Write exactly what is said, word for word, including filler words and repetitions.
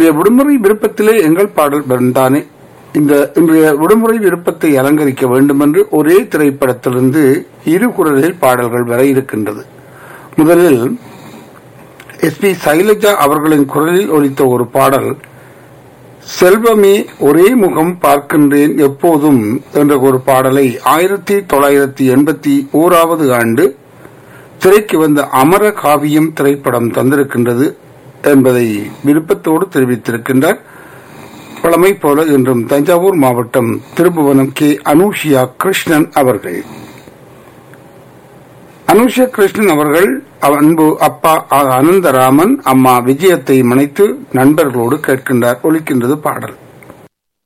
இன்றைய விடுமுறை விருப்பத்திலே எங்கள் பாடல் வந்தானே. இந்த இன்றைய விடுமுறை விருப்பத்தை அலங்கரிக்க வேண்டும் என்று ஒரே திரைப்படத்திலிருந்து இரு குரலில் பாடல்கள் வர இருக்கின்றது. முதலில் எஸ் பி சைலஜா அவர்களின் குரலில் ஒலித்த ஒரு பாடல், செல்வமே ஒரே முகம் பார்க்கின்றேன் எப்போதும் என்ற ஒரு பாடலை ஆயிரத்தி தொள்ளாயிரத்தி எண்பத்தி ஓராவது ஆண்டு திரைக்கு வந்த அமர காவியம் திரைப்படம் தந்திருக்கின்றது என்பதை விருப்பத்தோடு தெரிவித்திருக்கின்றார். பழமை போல இன்றும் தஞ்சாவூர் மாவட்டம் திருபுவனம் கே அனுஷியா கிருஷ்ணன் அவர்கள். அனுஷா கிருஷ்ணன் அவர்கள் அன்பு அப்பா அனந்தராமன், அம்மா விஜயத்தை மனைத்து நண்பர்களோடு கேட்கின்றார். ஒலிக்கின்றது பாடல்.